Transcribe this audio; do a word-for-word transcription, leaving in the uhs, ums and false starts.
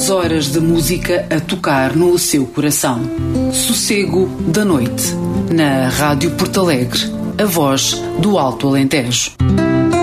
duas horas de música a tocar no seu coração. Sossego da Noite, na Rádio Porto Alegre, a voz do Alto Alentejo.